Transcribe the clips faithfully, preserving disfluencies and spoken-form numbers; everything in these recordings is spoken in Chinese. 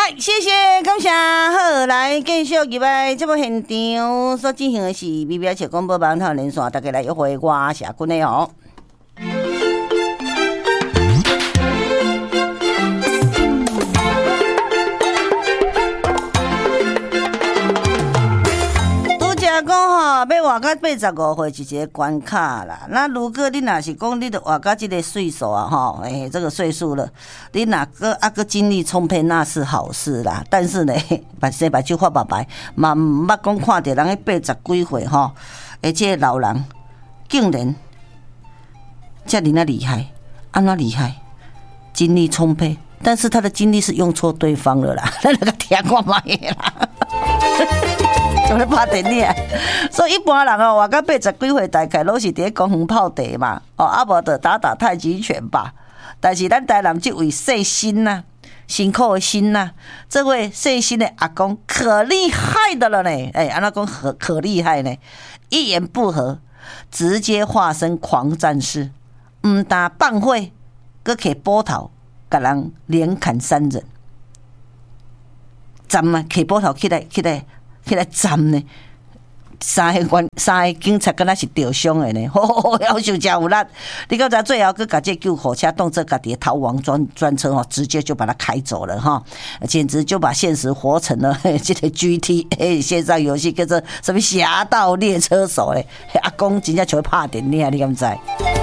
来，谢谢感谢。好，来继续入来节目现场所进行的是微表情广播网台连线，大家来约会我是阿君的哦。讲吼，要活到八十五岁是一个关卡啦。那如果你若是讲你著活到这个岁数啊，吼，诶、欸，这个岁数了，你若个啊个精力充沛，那是好事啦。但是呢，目西目睭发白白，嘛毋捌讲看到人迄八十几岁吼，而且老人竟然遮尔啊厉害，安怎厉害？精力充沛，但是他的精力是用错对方了啦，咱那个听看卖啦。就咧拍电影，所以一般人哦，活到八十几岁，大概拢是伫公园泡茶嘛，哦，啊无就打打太极拳吧。但是咱台南这位细心呐、啊，辛苦的心呐、啊，这位细心的阿公可厉害的了呢。哎、欸，安那讲可可厉害呢，一言不合直接化身狂战士，唔打棒会，搁摕波头，甲人连砍三人，站啊，摕波头起来，起来。起来站呢，三个官三个警察敢若是吊伤的呢，吼、哦，要求真有力。你到才最后，佮甲这救护车当作家己的逃亡专专车吼，直接就把他开走了哈，简直就把现实活成了这个 G T A 线上游戏，叫做什么《侠盗猎车手》嘞。阿公真正就会拍电影，你敢知？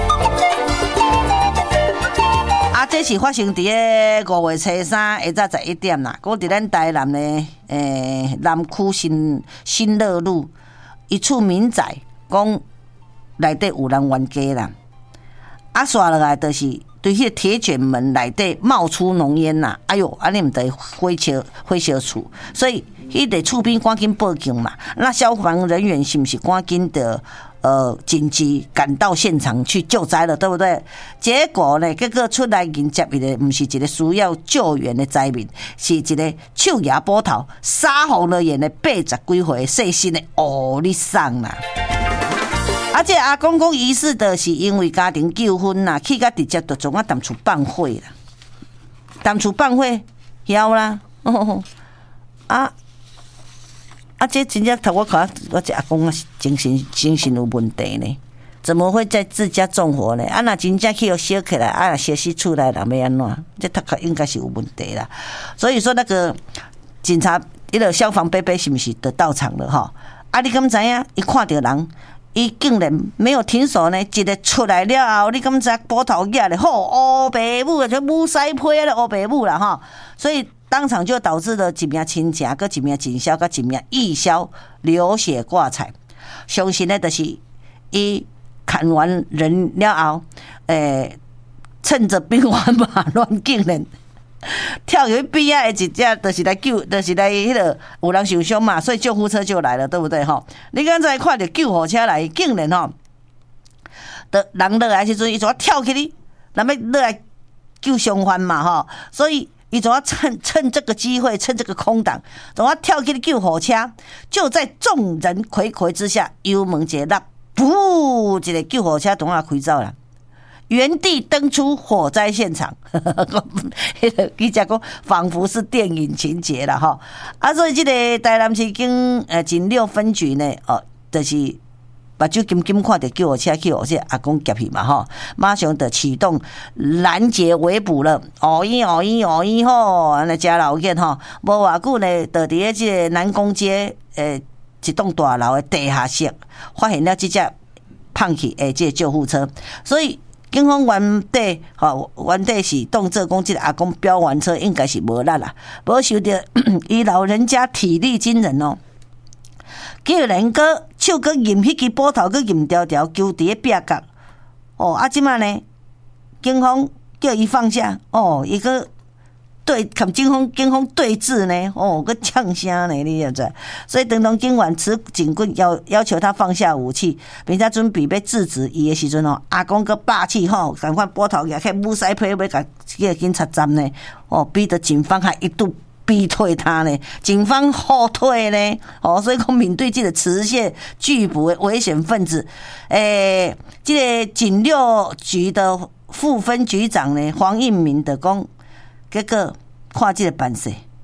啊，这是发生伫个五月初三下晝十一點啦。我伫咱台南呢，诶、南區新新樂路一處民宅，講內底有人冤家啦。啊，刷落來就是對迄個鐵捲門內底冒出濃煙啦。哎呦，安尼唔得火燒火燒厝，所以迄個厝邊趕緊報警嘛。那消防人員是不是趕緊的？呃，紧急赶到现场去救灾了，对不对？结果呢，结果出来迎接伊的，不是一个需要救援的灾民，是一个手牙波头、杀红了眼的八十几岁细心的哦，你送啦！而且阿公公疑似的是因为家庭纠纷啦，去甲直接就从我当厝放火啦，当厝放火晓啦，哦啊。啊，这真正头我看，我这阿公精神精神有问题呢，怎么会在自家纵火呢？啊，那真正去有烧起来，啊，烧死厝内人要安怎？这他应该是有问题啦。所以说，那个警察，那个消防伯伯是不是都到场了哈？啊，你敢知影？一看到人，伊竟然没有停手呢，一个出来了后，你敢知波头举咧？吼，乌爸母就母西皮啊，乌爸母啦哈，所以。当场就导致了一名亲情、跟一名警消、跟一名义消流血挂彩。相信呢，就是伊砍完人了后，诶，趁着兵荒马乱，竟然跳入边啊！一只就是来救，就是来迄个有人受伤嘛，所以救护车就来了，对不对哈？你刚才看到救护车来，竟然吼，的人落来时阵，伊就要跳起哩，咱要落来救伤患嘛哈，所以。伊总要趁趁这个机会，趁这个空档，总要跳起救火车，就在众人睽睽之下，油门一落，噗，一个救火车总要开走啦，原地登出火灾现场。记者讲，仿佛是电影情节啦哈。啊，所以这个台南市警呃警六分局呢，哦，就是。目睭金金看到救护车去，我这阿公夹去嘛吼，马上就启动拦截围捕了。哦咦哦咦哦咦吼，安尼真老见吼。无偌久呢，就伫咧即个南宫街诶一栋大楼的地下室，发现了即只胖去诶即个救护车，所以警方原底吼原底是当作讲即个阿公飙完车应该是无力啦，无想到伊老人家体力惊人哦。叫人个手个任迄支波头个任条条揪伫咧壁角，哦啊！即摆呢，警方叫伊放下，哦，伊个对跟警方警方对峙呢，哦，个呛声呢，你晓得？所以等同警员持警棍要要求他放下武器，并且准备要制止伊的时阵哦，阿公个霸气吼，赶快波头举起母狮皮要甲这个警察站呢，哦，逼得警方还一度。逼退他呢，警方后退呢，哦，所以讲面对这个持械拒捕的危险分子，诶、欸，这个警六局的副分局长呢黄应明的讲，结果看这个办事，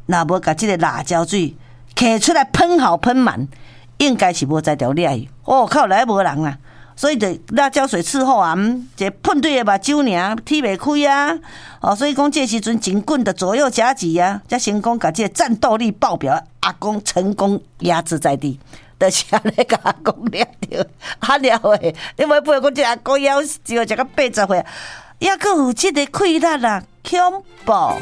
若无甲即个辣椒水揢出来喷好喷满，应该是无在条掠去。哦，靠来无人啦，所以就辣椒水伺候啊，一喷对的目睭尔，踢袂开啊。哦，所以讲这时阵警棍的左右夹击啊，才成功甲这个战斗力爆表的阿公成功压制在地。就是安尼甲阿公掠着，啊掠诶！你莫背讲这阿公夭只有一个八十岁，抑阁有即个气力啊，恐怖！好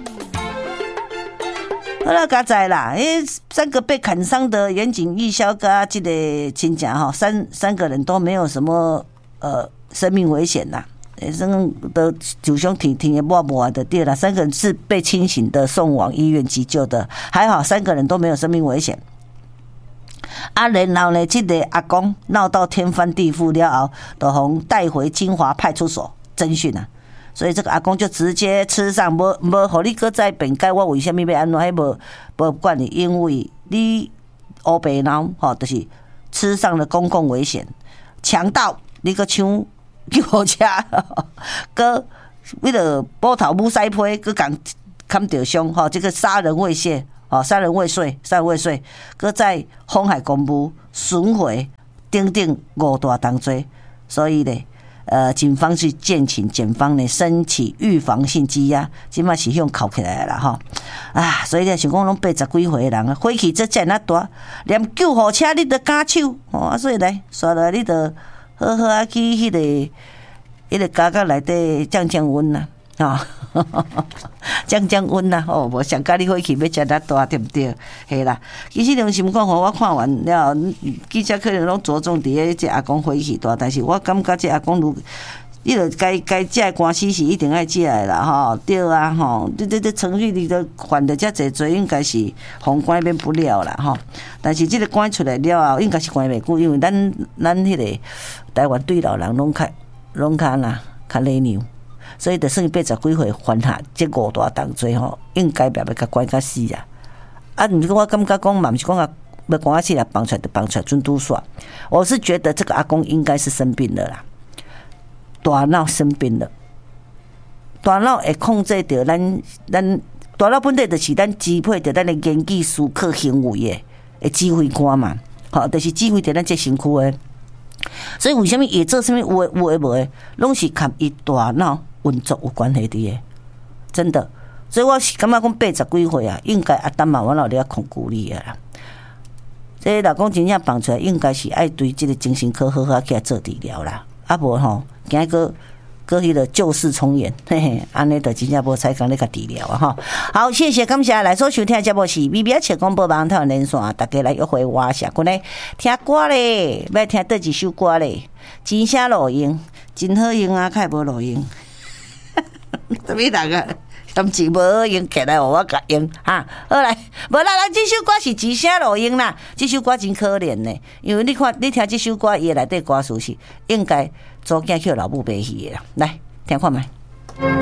了，加在啦，诶，三个被砍伤的远景义消跟这个亲家哈，三三个人都没有什么呃生命危险呐。生的受伤挺挺也摸摸的对了，三个人是被清醒的送往医院急救的，还好三个人都没有生命危险。啊，然后呢，这个阿公闹到天翻地覆了后，就互带回金华派出所侦讯啊。所以这个阿公就直接吃上，无无，互你搁再辩解我为什么要安怎？迄无无管你，因为你乌白脑吼，就是吃上了公共危险，强盗你搁抢救护车，搁为了补头母腮皮，搁共砍着伤吼，这个杀人未遂。哦，杀人未遂，杀人未遂，搁再妨害公务、损毁等等五大重罪，所以呢，呃，警方是建请检方呢申请预防性羁押，即马是向扣起来啦吼。啊，所以咧想讲拢八十几岁人啊，火气这真啊大，连救护车你都敢抢，哦，所以来刷来你都好好啊去迄、那个迄、那个家家内底降降温啦。哦，降降温啦！哦，无想甲你火气要遮尔大，对不对？嘿啦，其实良心讲吼，我看完了，记者可能拢着重伫咧这阿公火气大，但是我感觉这阿公如，你著该该借的官司是一定爱借的啦，吼，对啊，吼，这这这程序你都犯得遮济罪，应该是封关免不了啦，吼。但是这个关出来了后，应该是关袂久，因为咱咱迄个台湾对老人拢较拢较啦，较礼让。所以就算八十几岁犯下这五大重罪吼，应该别要甲关到死啊！啊，毋过我感觉讲嘛，毋是讲啊要关到死啦，放出来就放出来准拄煞。我是觉得这个阿公应该是生病了啦，大脑生病了，大脑会控制着咱咱大脑本体就是咱支配着咱的言语、思考、行为的的指挥官嘛，吼，就是指挥着咱这身躯的。所以为什么会做什么有诶有诶无诶，拢是靠伊大脑运作有关系的，真的。所以我是感觉讲八十几岁啊，应该阿丹嘛，我老了控制你啊啦。这老公真正放出来，应该是爱对这个精神科好好起来做治疗啦。啊无吼，惊个个迄个旧事重演，嘿嘿，安尼就真正无采工咧甲治疗啊吼。好，谢谢感谢来所收听的节目是 B B S 广播网台连线，大家来约会我社群咧听歌咧，要听倒一首歌咧？真声录音，真好用啊，较无录音。什么人啊？今次无好用，起来互我甲用哈。好来，无啦，咱这首歌是真声录音啦，这首歌真可怜呢，因为你看，你听这首歌，伊内底歌词是应该祖囝叫老母买去的啦。来，听看觅。